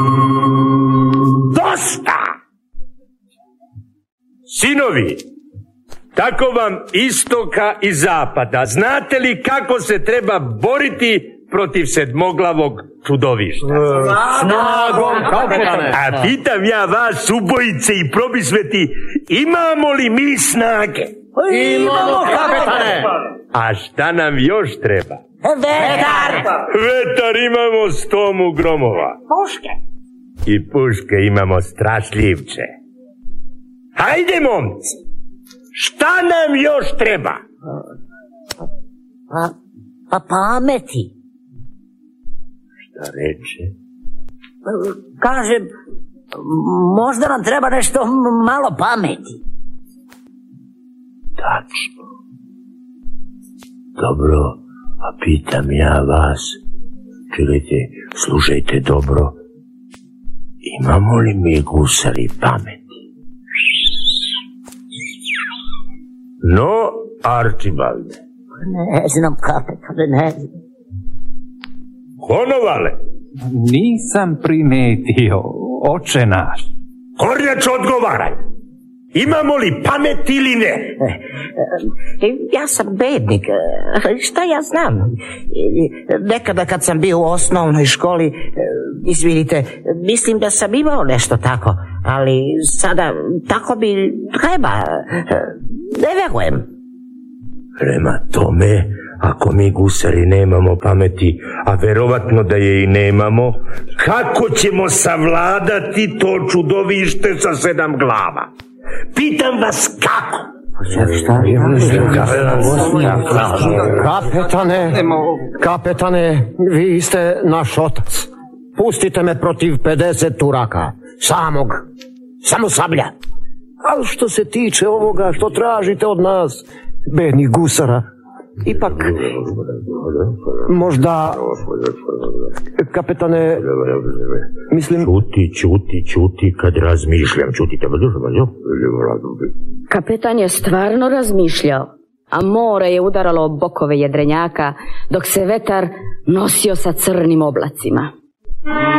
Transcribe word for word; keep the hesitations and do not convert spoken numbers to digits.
Dosta! Sinovi, tako vam istoka i zapada, znate li kako se treba boriti protiv sedmoglavog čudovišta? Snagom, kapetane! A pitam ja vas, ubojice i probisveti, imamo li mi snage? Imamo, kapetane! A šta nam još treba? Vetar! Vetar imamo stomu gromova. Puške! I puške imamo strašljivče. Hajde, momci! Šta nam još treba? Pa, pa pameti. Šta reče? Kaže, možda nam treba nešto malo pameti. Tačno. Dobro, a pitam ja vas, čujte, slušajte dobro, imamo li mi gusari pameti? No, Arčibalde. Ne znam, kapetane, ne znam. Konovale. Nisam primetio, oče naš. Kornjač, odgovaraj. Imamo li pamet ili ne? Ja sam bednik, šta ja znam? Nekada kad sam bio u osnovnoj školi, izvinite, mislim da sam imao nešto tako, ali sada tako bi treba, ne verujem. Prema tome, ako mi gusari nemamo pameti, a verovatno da je i nemamo, kako ćemo savladati to čudovište sa sedam glava? Pitam vas kako? Kapetane, kapetane, vi ste naš otac. Pustite me protiv pedeset turaka. Samog. Samo sablja. Ali što se tiče ovoga što tražite od nas, bednih gusara, ipak možda, kapetane, mislim... Čuti, čuti, čuti, kad razmišljam, čutite. Kapetan je stvarno razmišljao, a more je udaralo o bokove jedrenjaka, dok se vetar nosio sa crnim oblacima.